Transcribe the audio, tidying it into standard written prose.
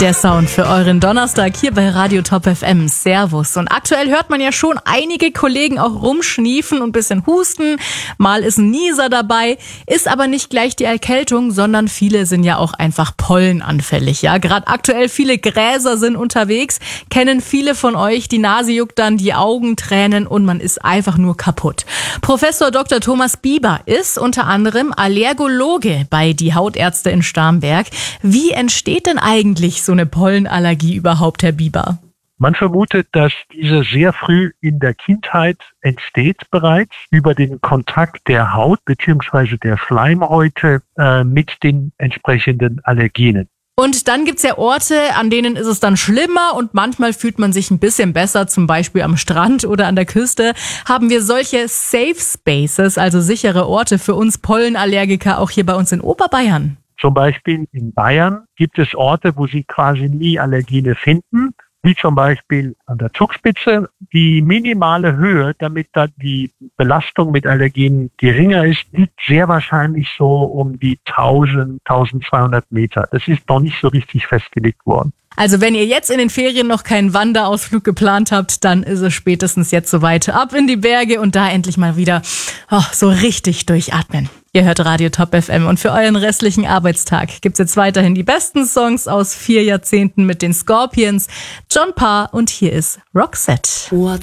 Der Sound für euren Donnerstag hier bei Radio Top FM. Servus. Und aktuell hört man ja schon einige Kollegen auch rumschniefen und ein bisschen husten. Mal ist ein Nieser dabei, ist aber nicht gleich die Erkältung, sondern viele sind ja auch einfach pollenanfällig. Ja, gerade aktuell viele Gräser sind unterwegs, kennen viele von euch. Die Nase juckt dann, die Augen tränen und man ist einfach nur kaputt. Professor Dr. Thomas Bieber ist unter anderem Allergologe bei die Hautärzte in Starnberg. Wie entsteht denn eigentlich so eine Pollenallergie überhaupt, Herr Bieber? Man vermutet, dass diese sehr früh in der Kindheit entsteht bereits über den Kontakt der Haut bzw. der Schleimhäute mit den entsprechenden Allergenen. Und dann gibt's ja Orte, an denen ist es dann schlimmer und manchmal fühlt man sich ein bisschen besser, zum Beispiel am Strand oder an der Küste. Haben wir solche Safe Spaces, also sichere Orte für uns Pollenallergiker, auch hier bei uns in Oberbayern? Zum Beispiel in Bayern gibt es Orte, wo Sie quasi nie Allergene finden, wie zum Beispiel an der Zugspitze. Die minimale Höhe, damit da die Belastung mit Allergenen geringer ist, liegt sehr wahrscheinlich so um die 1000, 1200 Meter. Das ist noch nicht so richtig festgelegt worden. Also wenn ihr jetzt in den Ferien noch keinen Wanderausflug geplant habt, dann ist es spätestens jetzt soweit. Ab in die Berge und da endlich mal wieder so richtig durchatmen. Ihr hört Radio Top FM und für euren restlichen Arbeitstag gibt's jetzt weiterhin die besten Songs aus 4 Jahrzehnten mit den Scorpions, John Parr und hier ist Roxette.